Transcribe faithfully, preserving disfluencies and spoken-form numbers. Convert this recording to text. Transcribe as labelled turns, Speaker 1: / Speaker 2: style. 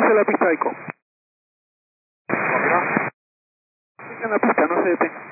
Speaker 1: hacia la pista, Eco.
Speaker 2: ¿Confirma?
Speaker 1: Siga en la pista, no se detenga.